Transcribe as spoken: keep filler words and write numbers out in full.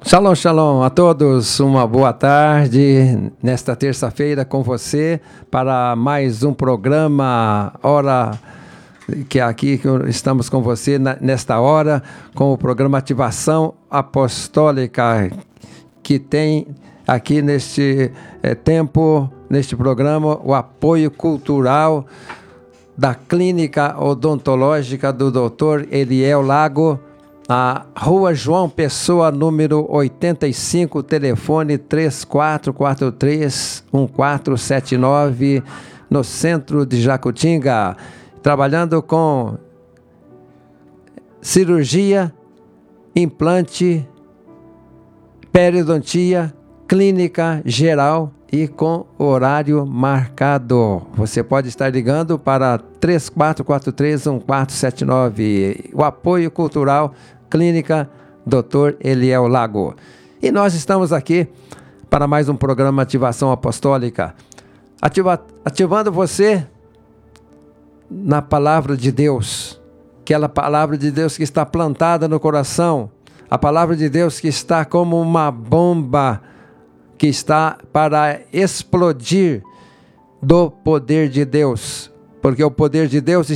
Shalom, shalom a todos, uma boa tarde nesta terça-feira com você para mais um programa, hora que aqui que estamos com você nesta hora, com o programa Ativação Apostólica, que tem aqui neste é, tempo, neste programa, o apoio cultural da Clínica Odontológica do doutor Eliel Lago, a Rua João Pessoa, número oitenta e cinco, telefone três quatro quatro três, um quatro sete nove, no centro de Jacutinga, trabalhando com cirurgia, implante, periodontia, clínica geral e com horário marcado. Você pode estar ligando para três quatro quatro três, um quatro sete nove. O apoio cultural Clínica doutor Eliel Lago. E nós estamos aqui para mais um programa Ativação Apostólica, ativa, ativando você na palavra de Deus, aquela palavra de Deus que está plantada no coração, a palavra de Deus que está como uma bomba que está para explodir do poder de Deus, porque o poder de Deus